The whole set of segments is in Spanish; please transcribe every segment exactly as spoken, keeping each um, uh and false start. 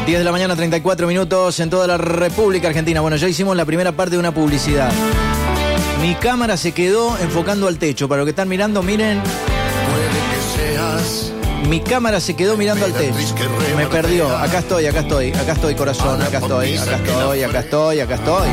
diez de la mañana, treinta y cuatro minutos en toda la República Argentina. Bueno, ya hicimos la primera parte de una publicidad. Mi cámara se quedó enfocando al techo. Para los que están mirando, miren. Puede que seas. Mi cámara se quedó mirando al techo. Me perdió. Acá estoy, acá estoy, acá estoy, corazón. Acá estoy, acá estoy, acá estoy, acá estoy.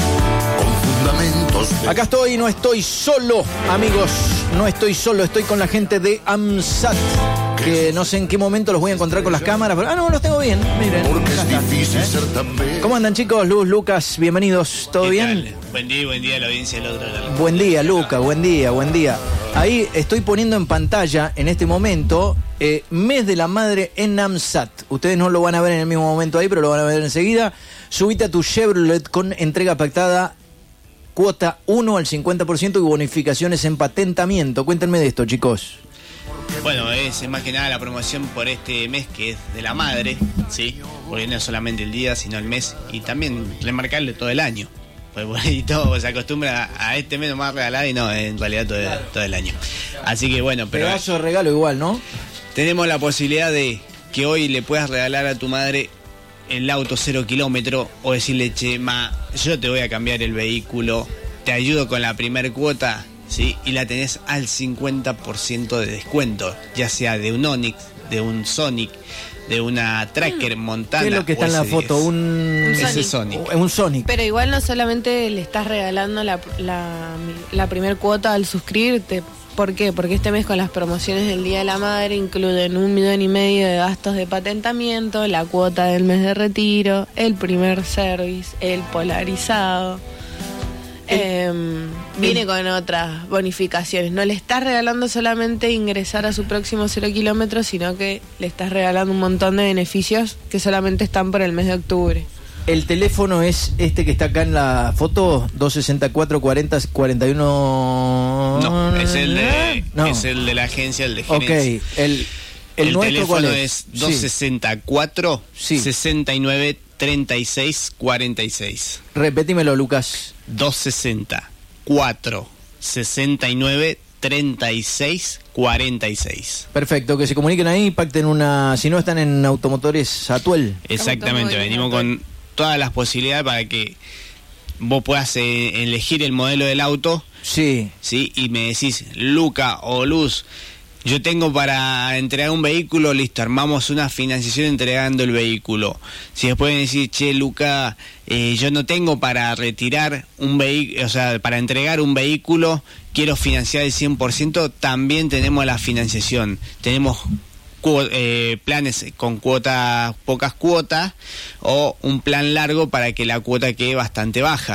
Acá estoy, no estoy solo, amigos. No estoy solo, estoy con la gente de AMSAT. Que no sé en qué momento los voy a encontrar con las cámaras, pero... Ah, no, los tengo bien, miren. Porque es difícil ser tan bello. ¿Cómo andan, chicos? Luz, Lucas, bienvenidos. ¿Todo bien? Tal? Buen día, buen día a la audiencia del otro lado. Buen día, Lucas, buen día, buen día. Ahí estoy poniendo en pantalla, en este momento, eh, Mes de la Madre en AMSAT. Ustedes no lo van a ver en el mismo momento ahí, pero lo van a ver enseguida. Subite a tu Chevrolet con entrega pactada, cuota uno al cincuenta por ciento y bonificaciones en patentamiento. Cuéntenme de esto, chicos. Bueno, es más que nada la promoción por este mes que es de la madre, ¿sí? Porque no es solamente el día, sino el mes, y también remarcarle todo el año. Pues por ahí todo se acostumbra a este mes nomás regalar y no, en realidad todo, claro. todo el año. Así que bueno, pero... Pedazo de regalo igual, ¿no? Tenemos la posibilidad de que hoy le puedas regalar a tu madre el auto cero kilómetro o decirle, che, ma, yo te voy a cambiar el vehículo, te ayudo con la primer cuota, ¿sí? Y la tenés al cincuenta por ciento de descuento, ya sea de un Onix, de un Sonic, de una Tracker Montana. ¿Qué es lo que está en la foto? Un, un Ese Sonic. Sonic. Un Sonic. Pero igual no solamente le estás regalando la, la, la primer cuota al suscribirte. ¿Por qué? Porque este mes con las promociones del Día de la Madre incluyen un millón y medio de gastos de patentamiento, la cuota del mes de retiro, el primer service, el polarizado. Eh, viene con otras bonificaciones. No le estás regalando solamente ingresar a su próximo cero kilómetros, sino que le estás regalando un montón de beneficios que solamente están por el mes de octubre. El teléfono es este que está acá en la foto, dos sesenta y cuatro, cuarenta, cuarenta y uno... No, es el de, no. es el de la agencia, el de gerencia. Ok, el, el, el teléfono es, es dos sesenta y cuatro, sí. sesenta y nueve, treinta y seis, cuarenta y seis. Repetímelo, Lucas. dos sesenta y cuatro, sesenta y nueve, treinta y seis, cuarenta y seis. Perfecto, que se comuniquen ahí, pacten una... Si no están en Automotores Atuel. Exactamente, venimos con todas las posibilidades para que vos puedas eh, elegir el modelo del auto. Sí. Sí, y me decís, Luca o Luz, yo tengo para entregar un vehículo, listo, armamos una financiación entregando el vehículo. Si después me decís, che, Luca, eh, yo no tengo para retirar un vehículo, o sea, para entregar un vehículo, quiero financiar el cien por ciento, también tenemos la financiación. Tenemos eh, planes con cuotas, pocas cuotas, o un plan largo para que la cuota quede bastante baja.